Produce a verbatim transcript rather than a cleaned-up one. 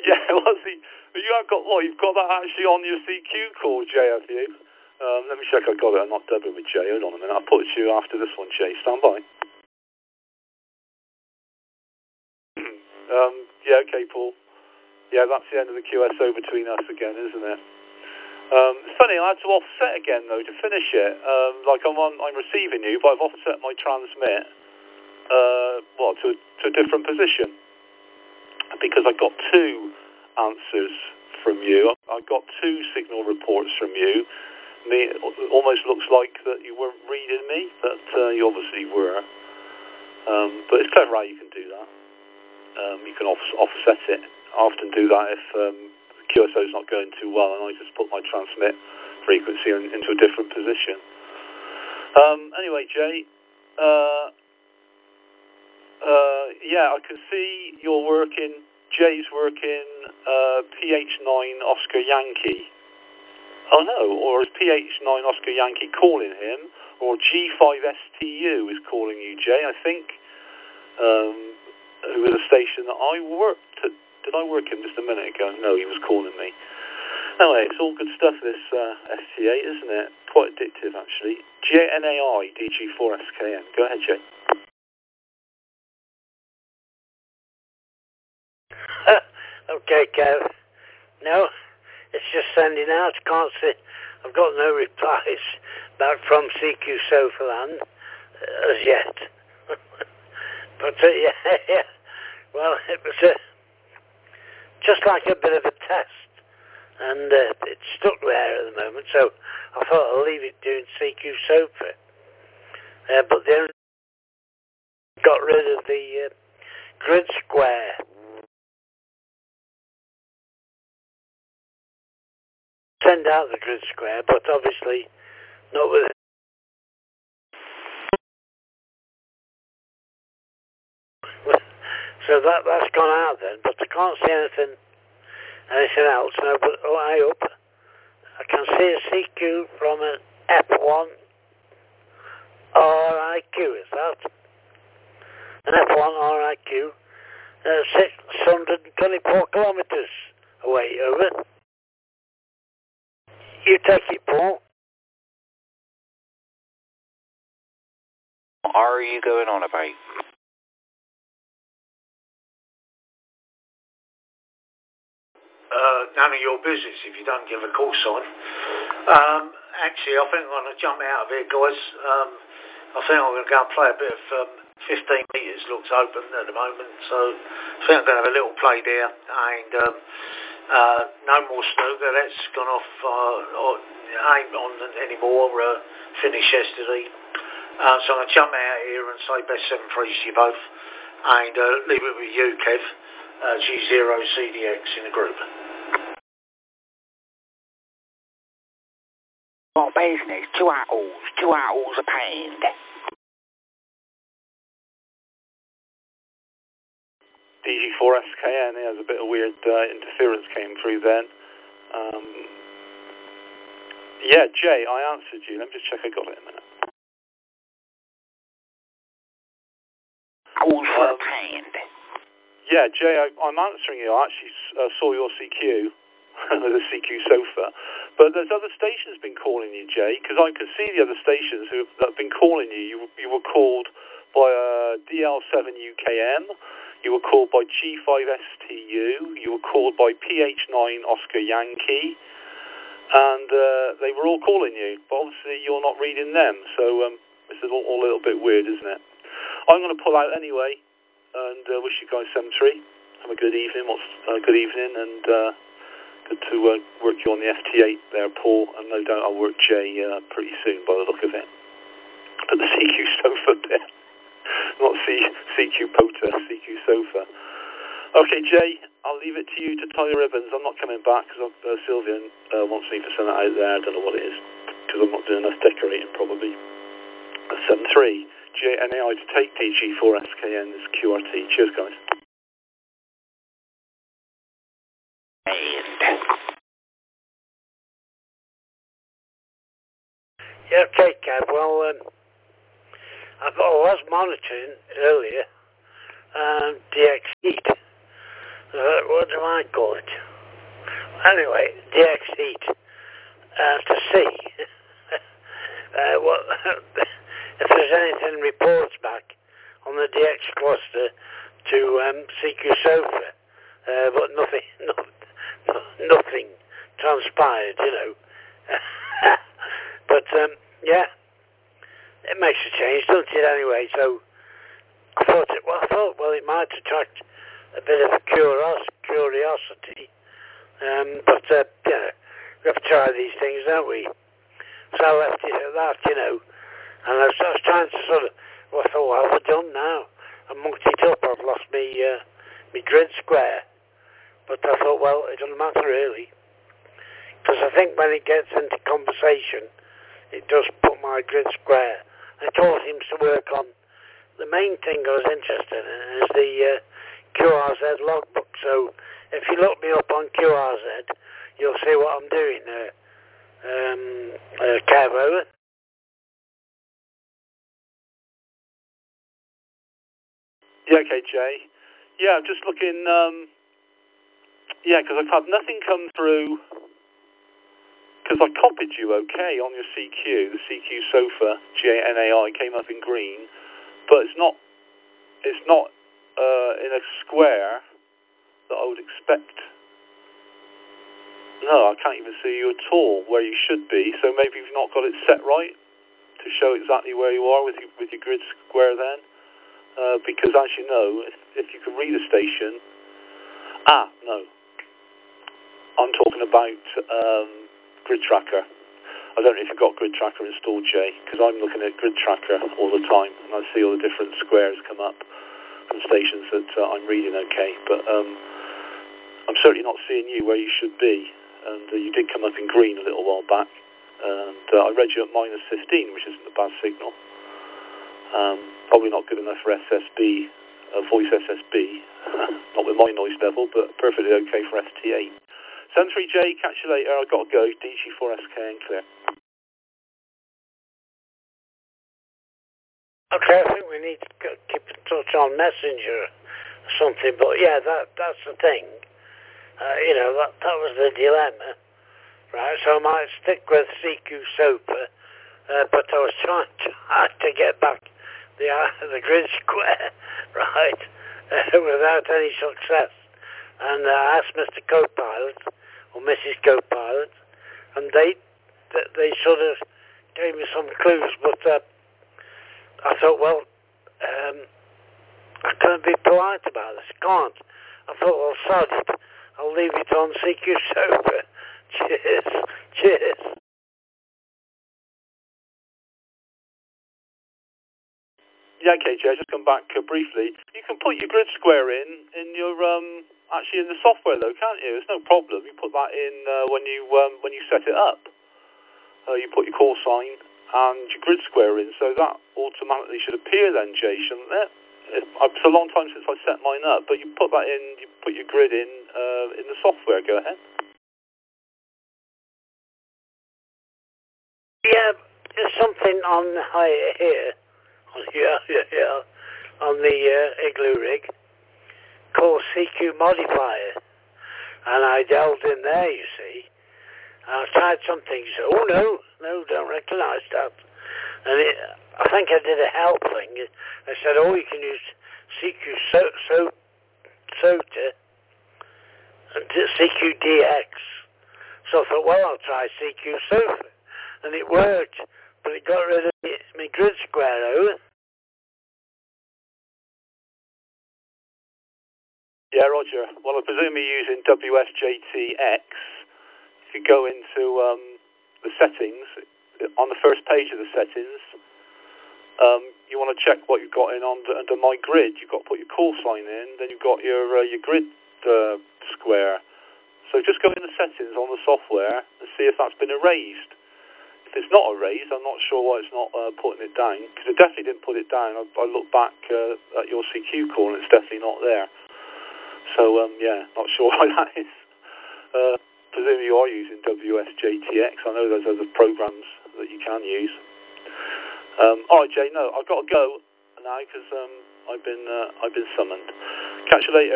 Yeah, well, see, you have got, well, you've got that actually on your C Q call, Jay, have you? Um, let me check I got it. I'm not dubbing with Jay. Hold on a minute. I'll put it to you after this one, Jay. Stand by. um, yeah, okay, Paul. Yeah, that's the end of the Q S O between us again, isn't it? Um, it's funny, I had to offset again, though, to finish it. Um, like, I'm on, I'm receiving you, but I've offset my transmit, uh, well, to, to a different position. Because I got two answers from you. I got two signal reports from you. Me, it almost looks like that you weren't reading me, but uh, you obviously were. Um, but it's clever how you can do that. Um, you can off offset it. I often do that if um, Q S O is not going too well, and I just put my transmit frequency in, into a different position. Um, anyway, Jay, uh, uh, yeah, I can see you're working, Jay's working uh, P H nine Oscar Yankee. Oh no, or is P H nine Oscar Yankee calling him, or G five S T U is calling you, Jay, I think, um, who was a station that I worked at. Did I work him just a minute ago? No, he was calling me. Anyway, it's all good stuff, this uh, S T eight, isn't it? Quite addictive, actually. J N A I D G four S K N. Go ahead, Jay. Okay, Kev. No, it's just sending out. Can't see. I've got no replies back from C Q Sofaland uh, as yet. But uh, yeah, yeah. Well, it was uh, just like a bit of a test, and uh, it's stuck there at the moment. So I thought I'll leave it doing C Q Sofa. Uh, but then got rid of the uh, grid square. Send out the grid square, but obviously not with it. So that, that's gone out then, but I can't see anything anything else now, but high up I can see a C Q from an F one R I Q, is that? An F one R I Q, uh, six hundred twenty-four kilometres away, over. You take it, Paul. What are you going on about? Uh, none of your business if you don't give a call sign. Um, actually, I think I'm going to jump out of here, guys. Um, I think I'm going to go and play a bit of um, fifteen metres, looks open at the moment, so I think I'm going to have a little play there, and um, uh, no more snooker, that's gone off, uh, or ain't on anymore, uh, finished yesterday. Uh, so I'm going to jump out here and say best seven threes to you both, and uh, leave it with you, Kev, uh, G zero C D X in the group. What business? Two apples. Two apples a pound. D G four S K N, yeah, there's a bit of weird uh, interference came through then. Um, yeah, Jay, I answered you. Let me just check I got it in a minute. Apples for um, a pound. Yeah, Jay, I, I'm answering you. I actually uh, saw your C Q, the C Q sofa. But there's other stations been calling you, Jay, because I can see the other stations who have, that have been calling you. You, you were called by uh, D L seven U K M. You were called by G five S T U. You were called by P H nine Oscar Yankee. And uh, they were all calling you. But obviously you're not reading them. So um, this is all, all a little bit weird, isn't it? I'm going to pull out anyway. And uh, wish you guys seven three. Have a good evening. What's uh, good evening. And... Uh, Good to uh, work you on the F T eight there, Paul, and no doubt I'll work Jay uh, pretty soon by the look of it. But the C Q sofa bit, not C CQ Pota, C Q sofa. Okay, Jay, I'll leave it to you to tie your ribbons. I'm not coming back because uh, Sylvia uh, wants me to send that out there. I don't know what it is because I'm not doing enough decorating probably. seven three, J N A I to take D G four S K N is Q R T. Cheers, guys. Yeah, okay, Kev. Well, um, I was monitoring earlier um, D X heat. Uh, what do I call it? Anyway, D X heat uh, to see uh, what if there's anything reports back on the D X cluster to um, C Q SOFA, uh, but nothing, no, no, nothing transpired, you know. But um, yeah, it makes a change, doesn't it? Anyway, so I thought it. Well, I thought well, it might attract a bit of curios- curiosity, um, but uh, you know, we have to try these things, don't we? So I left it at that, you know. And I was, I was trying to sort of, well, I thought, what have I done now? I mucked it up, I've lost me, uh, me grid square. But I thought, well, it doesn't matter really. Because I think when it gets into conversation, it does put my grid square. And it all seems to work on, the main thing I was interested in is the uh, Q R Z logbook. So if you look me up on Q R Z, you'll see what I'm doing there. Um, uh, Kev, over. Yeah, okay, Jay. Yeah, I'm just looking, um, yeah, because I've had nothing come through, because I copied you okay on your C Q, the C Q SOFA, G A N A I, came up in green, but it's not, it's not uh, in a square that I would expect. No, I can't even see you at all where you should be, so maybe you've not got it set right to show exactly where you are with your, with your grid square then. Uh, because as you know, if, if you can read a station, ah, no, I'm talking about um, Grid Tracker. I don't know if you've got Grid Tracker installed, Jay, because I'm looking at Grid Tracker all the time, and I see all the different squares come up from stations that uh, I'm reading okay, but um, I'm certainly not seeing you where you should be, and uh, you did come up in green a little while back, and uh, I read you at minus fifteen, which isn't a bad signal. Um, probably not good enough for S S B, uh, voice S S B, not with my noise level, but perfectly okay for S T eight. seven three J, catch you later, I've got to go, D G four S K and clear. Okay, I think we need to keep in touch on Messenger or something, but yeah, that that's the thing. Uh, you know, that, that was the dilemma, right? So I might stick with C Q SOFA, uh, but I was trying, trying to get back the uh, the grid square, right, uh, without any success. And uh, I asked Mister Co-Pilot, or Missus Co-Pilot, and they they sort of gave me some clues, but uh, I thought, well, um, I couldn't be polite about this, I can't. I thought, well, sod it, I'll leave it on C Q SOFA. Cheers, cheers. Yeah, okay, Jay, just come back uh, briefly. You can put your grid square in, in your, um, actually in the software though, can't you? It's no problem. You put that in uh, when you um, when you set it up. Uh, you put your call sign and your grid square in, so that automatically should appear then, Jay, shouldn't it? It it's a long time since I set mine up, but you put that in, you put your grid in uh, in the software. Go ahead. Yeah, there's something on here. Yeah, yeah, yeah. On the uh, Igloo rig called C Q Modifier. And I delved in there, you see. I tried some things. Oh, no, no, don't recognise that. And it, I think I did a help thing. I said, oh, you can use C Q so, so, SOTA and C Q D X. So I thought, well, I'll try C Q SOFA. And it worked, but it got rid of me, my grid square over. Yeah, Roger. Well, I presume you're using W S J T X. If you go into um, the settings, on the first page of the settings, um, you want to check what you've got in under, under My Grid. You've got to put your call sign in, then you've got your uh, your grid uh, square. So just go in the settings on the software and see if that's been erased. If it's not erased, I'm not sure why it's not uh, putting it down, because it definitely didn't put it down. I, I looked back uh, at your C Q call and it's definitely not there. So, um, yeah, not sure why that is. Uh, presumably you are using W S J T X. I know there's other programs that you can use. Um, all right, Jay, no, I've got to go now because um, I've been uh, I've been summoned. Catch you later.